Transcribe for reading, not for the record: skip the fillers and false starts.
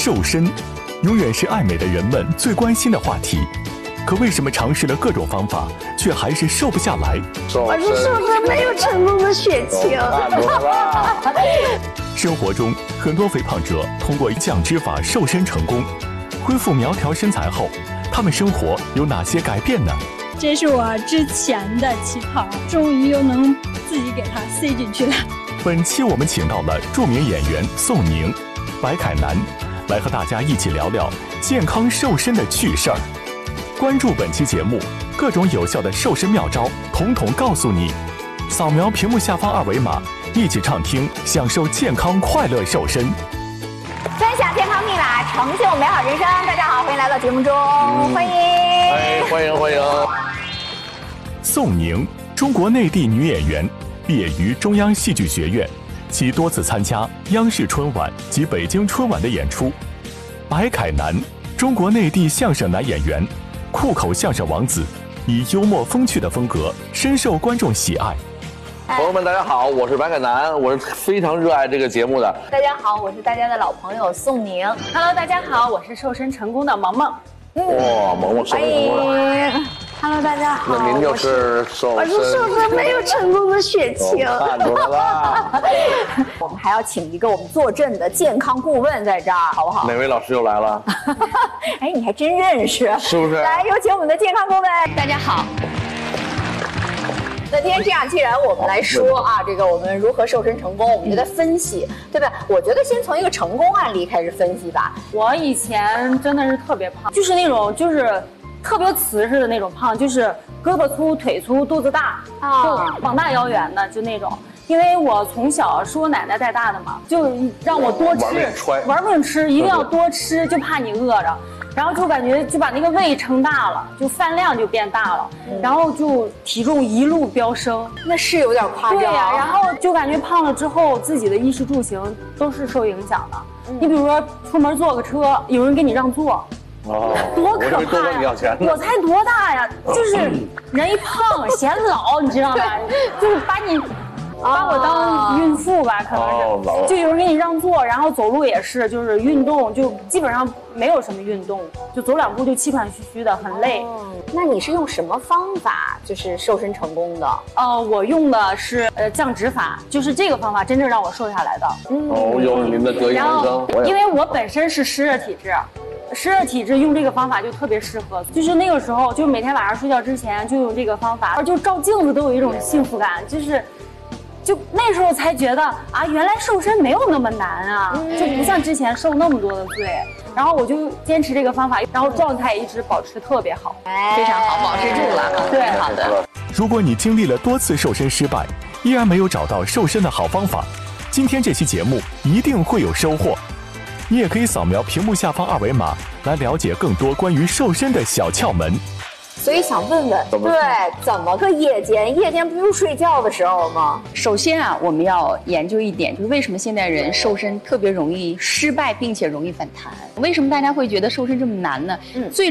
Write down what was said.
瘦身，永远是爱美的人们最关心的话题。可为什么尝试了各种方法，却还是瘦不下来？ 我是瘦身没有成功的血清。 生活中，很多肥胖者通过降脂法瘦身成功，恢复苗条身材后，他们生活有哪些改变呢？ 这是我之前的旗袍，终于又能自己给它塞进去了。 本期我们请到了著名演员宋宁、白凯南，来和大家一起聊聊健康瘦身的趣事儿。关注本期节目，各种有效的瘦身妙招，统统告诉你。扫描屏幕下方二维码，一起畅听，享受健康快乐瘦身。 分享健康密码，成就美好人生。大家好，欢迎来到节目中，欢迎。 欢迎。 宋宁，中国内地女演员，毕业于中央戏剧学院，其多次参加央视春晚及北京春晚的演出。白凯南，中国内地相声男演员，酷口相声王子，以幽默风趣的风格深受观众喜爱。 朋友们，大家好，我是白凯南，我是非常热爱这个节目的。 大家好，我是大家的老朋友宋宁。 Hello， 大家好，我是瘦身成功的萌萌。 哇，萌萌瘦身成功了。 Hello， 大家好。 那您就是我是瘦身没有成功的血清。 看出来了。 我们还要请一个我们坐镇的健康顾问在这儿，好不好？ 哪位老师又来了？ 哎，你还真认识， 是不是？ 来，有请我们的健康顾问。大家好。那今天这样，既然我们来说啊，这个我们如何瘦身成功，我们就在分析，对吧？我觉得先从一个成功案例开始分析吧。 我以前真的是特别胖，就是那种特别瓷实的那种胖，就是胳膊粗、腿粗、肚子大，就膀大腰圆的，就那种。因为我从小是我奶奶带大的嘛，就让我多吃，玩命吃，一定要多吃，就怕你饿着。然后就感觉就把那个胃撑大了，就饭量就变大了，然后就体重一路飙升， 那是有点夸张。 对呀，然后就感觉胖了之后，自己的衣食住行都是受影响的。你比如说出门坐个车，有人给你让座，多可怕呀！我才多大呀？就是人一胖显老，你知道吗？就是把我当孕妇吧，可能是，就有人给你让座，然后走路也是，就是运动就基本上没有什么运动，就走两步就气喘吁吁的，很累。 那你是用什么方法就是瘦身成功的？ 我用的是降脂法，就是这个方法真正让我瘦下来的。 有您的得意人生。 因为我本身是湿热体质。湿热体质用这个方法就特别适合，就是那个时候，就每天晚上睡觉之前就用这个方法，就照镜子都有一种幸福感，就那时候才觉得啊，原来瘦身没有那么难啊，就不像之前受那么多的罪。然后我就坚持这个方法，然后状态一直保持特别好， 非常好，保持住了。对，好的。 如果你经历了多次瘦身失败，依然没有找到瘦身的好方法，今天这期节目一定会有收获。你也可以扫描屏幕下方二维码来了解更多关于瘦身的小窍门。 所以想问问，对，怎么个夜间？夜间不用睡觉的时候吗？ 首先啊，我们要研究一点，就是为什么现代人瘦身特别容易失败，并且容易反弹？为什么大家会觉得瘦身这么难呢？最